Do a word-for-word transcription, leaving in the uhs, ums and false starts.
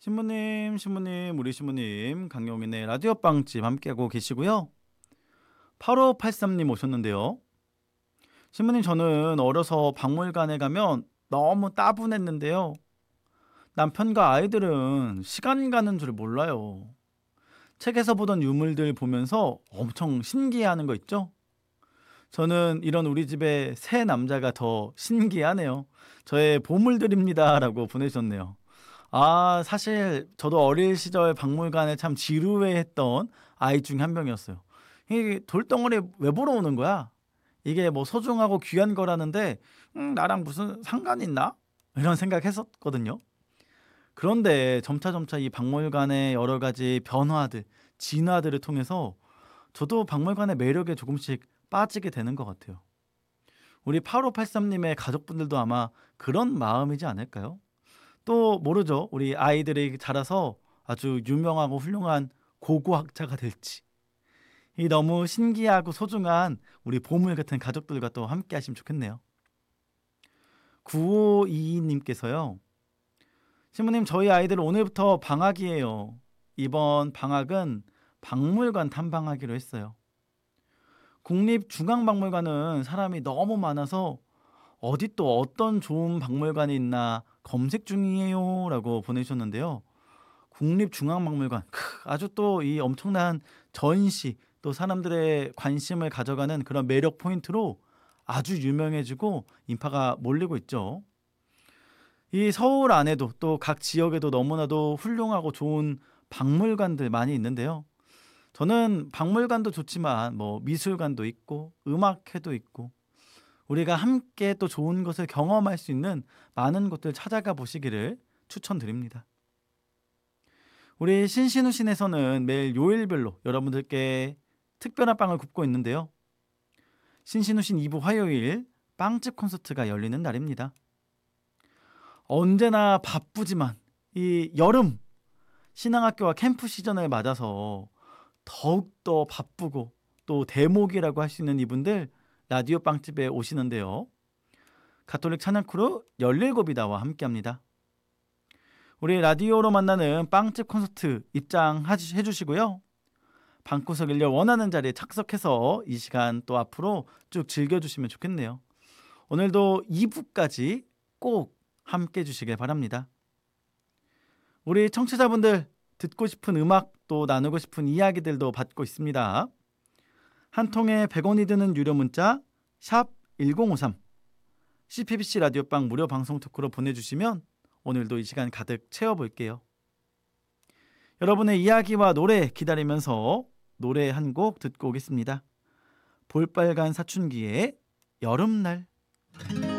신부님, 신부님, 우리 신부님, 강용인의 라디오 빵집 함께하고 계시고요. 팔오팔삼 님 오셨는데요. 신부님, 저는 어려서 박물관에 가면 너무 따분했는데요. 남편과 아이들은 시간 가는 줄 몰라요. 책에서 보던 유물들 보면서 엄청 신기해하는 거 있죠? 저는 이런 우리 집의 새 남자가 더 신기하네요. 저의 보물들입니다라고 보내셨네요. 아, 사실 저도 어릴 시절 박물관에 참 지루해했던 아이 중 한 명이었어요. 이 돌덩어리 왜 보러 오는 거야? 이게 뭐 소중하고 귀한 거라는데 음, 나랑 무슨 상관 있나? 이런 생각했었거든요. 그런데 점차 점차 이 박물관의 여러 가지 변화들, 진화들을 통해서 저도 박물관의 매력에 조금씩 빠지게 되는 것 같아요. 우리 팔오팔삼 님의 가족분들도 아마 그런 마음이지 않을까요? 또 모르죠. 우리 아이들이 자라서 아주 유명하고 훌륭한 고고학자가 될지. 이 너무 신기하고 소중한 우리 보물 같은 가족들과 또 함께 하시면 좋겠네요. 구오이이 님께서요. 신부님, 저희 아이들 오늘부터 방학이에요. 이번 방학은 박물관 탐방하기로 했어요. 국립중앙박물관은 사람이 너무 많아서 어디 또 어떤 좋은 박물관이 있나 검색 중이에요 라고 보내주셨는데요. 국립중앙박물관, 크, 아주 또 이 엄청난 전시, 또 사람들의 관심을 가져가는 그런 매력 포인트로 아주 유명해지고 인파가 몰리고 있죠. 이 서울 안에도 또 각 지역에도 너무나도 훌륭하고 좋은 박물관들 많이 있는데요. 저는 박물관도 좋지만 뭐 미술관도 있고 음악회도 있고 우리가 함께 또 좋은 것을 경험할 수 있는 많은 곳들 찾아가 보시기를 추천드립니다. 우리 신신우신에서는 매일 요일별로 여러분들께 특별한 빵을 굽고 있는데요. 신신우신 이 부 화요일 빵집 콘서트가 열리는 날입니다. 언제나 바쁘지만 이 여름 신앙학교와 캠프 시즌을 맞아서 더욱더 바쁘고 또 대목이라고 할 수 있는 이분들 라디오 빵집에 오시는데요. 가톨릭 찬양크루 열일곱이 나와 함께합니다. 우리 라디오로 만나는 빵집 콘서트 입장해 주시고요. 방구석 일렬 원하는 자리에 착석해서 이 시간 또 앞으로 쭉 즐겨주시면 좋겠네요. 오늘도 이 부까지 꼭 함께 해주시길 바랍니다. 우리 청취자분들 듣고 싶은 음악 또 나누고 싶은 이야기들도 받고 있습니다. 한 통에 백 원이 드는 유료 문자 샵 일공오삼 씨피비씨 라디오빵 무료 방송 토크로 보내주시면 오늘도 이 시간 가득 채워볼게요. 여러분의 이야기와 노래 기다리면서 노래 한 곡 듣고 오겠습니다. 볼빨간 사춘기의 여름날.